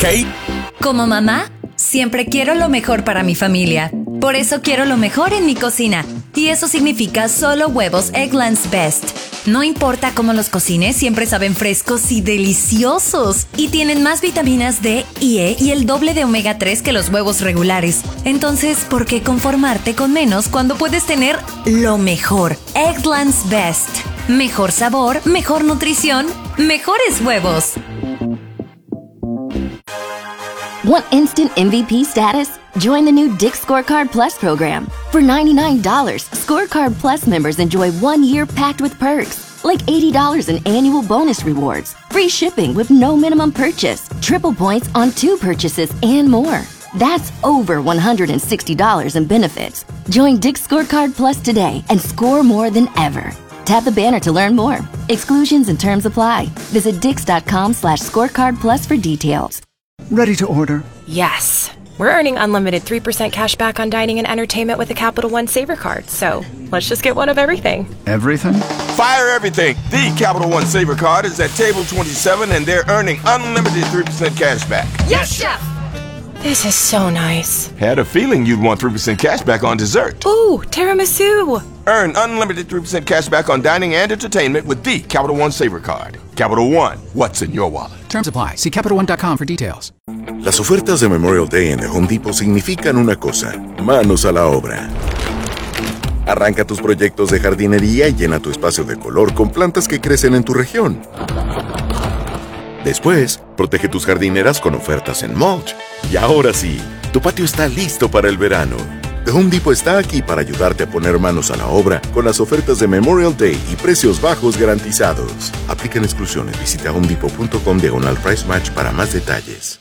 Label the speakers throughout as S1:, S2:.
S1: ¿ok?
S2: Como mamá, siempre quiero lo mejor para mi familia. Por eso quiero lo mejor en mi cocina. Y eso significa solo huevos Eggland's Best. No importa cómo los cocines, siempre saben frescos y deliciosos. Y tienen más vitaminas D y E y el doble de omega 3 que los huevos regulares. Entonces, ¿por qué conformarte con menos cuando puedes tener lo mejor? Eggland's Best. Mejor sabor, mejor nutrición, mejores huevos.
S3: Want instant MVP status? Join the new Dick's Scorecard Plus program. For $99, Scorecard Plus members enjoy 1 year packed with perks, like $80 in annual bonus rewards, free shipping with no minimum purchase, triple points on 2 purchases, and more. That's over $160 in benefits. Join Dick's Scorecard Plus today and score more than ever. Tap the banner to learn more. Exclusions and terms apply. Visit dix.com/scorecard plus for details.
S4: Ready to order.
S5: Yes. We're earning unlimited 3% cash back on dining and entertainment with the Capital One Saver Card. So let's just get one of everything.
S4: Everything?
S1: Fire everything. The Capital One Saver Card is at table 27 and they're earning unlimited 3% cash back.
S5: Yes, Chef! This is so nice.
S1: Had a feeling you'd want 3% cash back on dessert.
S5: Ooh, tiramisu!
S1: Earn unlimited 3% cash back on dining and entertainment with the Capital One Saver Card. Capital One, what's in your wallet?
S6: Terms apply. See CapitalOne.com for details.
S7: Las ofertas de Memorial Day en The Home Depot significan una cosa: manos a la obra. Arranca tus proyectos de jardinería y llena tu espacio de color con plantas que crecen en tu región. Después, protege tus jardineras con ofertas en mulch. Y ahora sí, tu patio está listo para el verano. The Home Depot está aquí para ayudarte a poner manos a la obra con las ofertas de Memorial Day y precios bajos garantizados. Aplican exclusiones. Visita homedepot.com/price match para más detalles.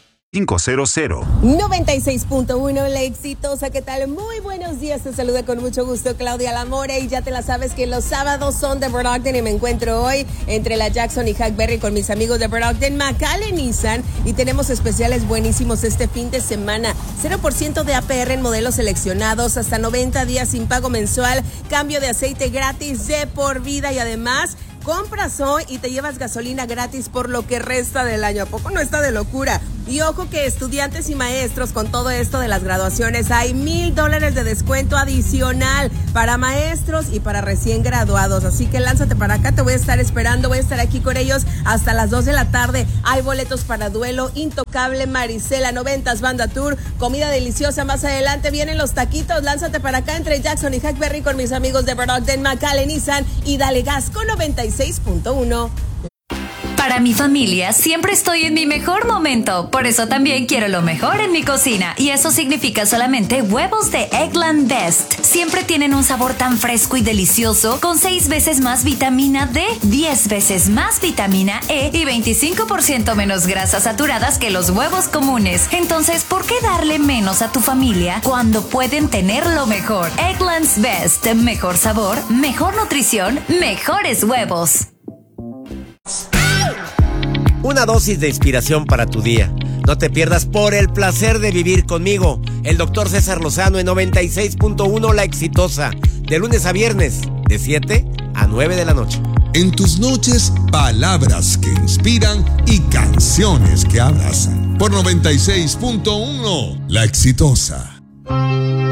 S8: 96.1 La Exitosa, ¿qué tal? Muy buenos días, te saluda con mucho gusto Claudia Lamore y ya te la sabes que los sábados son de Brett Ogden y me encuentro hoy entre la Jackson y Hackberry con mis amigos de Brett Ogden, McAllen Nissan, y tenemos especiales buenísimos este fin de semana. 0% de APR en modelos seleccionados, hasta 90 días sin pago mensual, cambio de aceite gratis de por vida y además compras hoy y te llevas gasolina gratis por lo que resta del año. ¿A poco no está de locura? Y ojo que estudiantes y maestros, con todo esto de las graduaciones, hay $1,000 de descuento adicional para maestros y para recién graduados. Así que lánzate para acá, te voy a estar esperando, voy a estar aquí con ellos hasta las 2 de la tarde. Hay boletos para Duelo, Intocable, Marisela, 90s Banda Tour, comida deliciosa. Más adelante vienen los taquitos. Lánzate para acá entre Jackson y Hackberry con mis amigos de Brett Ogden, McAllen Nissan y Dale Gas con 96.1.
S2: Para mi familia siempre estoy en mi mejor momento, por eso también quiero lo mejor en mi cocina, y eso significa solamente huevos de Eggland's Best. Siempre tienen un sabor tan fresco y delicioso, con 6 veces más vitamina D, 10 veces más vitamina E y 25% menos grasas saturadas que los huevos comunes. Entonces, ¿por qué darle menos a tu familia cuando pueden tener lo mejor? Eggland's Best, mejor sabor, mejor nutrición, mejores huevos.
S9: Una dosis de inspiración para tu día. No te pierdas Por el placer de vivir conmigo, el Dr. César Lozano en 96.1 La Exitosa, de lunes a viernes, de 7 a 9 de la noche.
S10: En tus noches, palabras que inspiran y canciones que abrazan. Por 96.1 La Exitosa.